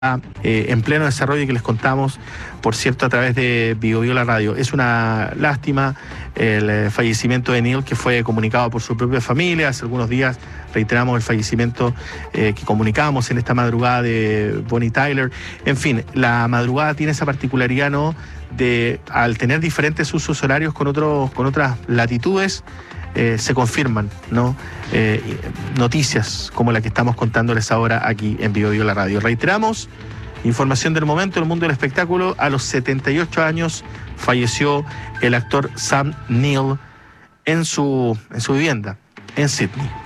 en pleno desarrollo y que les contamos, por cierto, a través de Biobío la radio. Es una lástima el fallecimiento de Neil, que fue comunicado por su propia familia. Hace algunos días reiteramos el fallecimiento que comunicamos en esta madrugada de Bonnie Tyler. En fin, la madrugada tiene esa particularidad, ¿no?, de al tener diferentes usos horarios con otras latitudes, se confirman, ¿no?, noticias como la que estamos contándoles ahora aquí en Biobío la radio. Reiteramos, información del momento en el mundo del espectáculo. A los 78 años falleció el actor Sam Neill en su vivienda en Sydney.